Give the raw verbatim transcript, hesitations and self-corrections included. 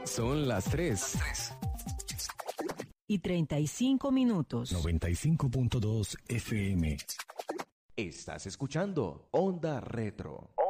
Son las tres. Y treinta y cinco minutos. noventa y cinco punto dos F M. Estás escuchando Onda Retro.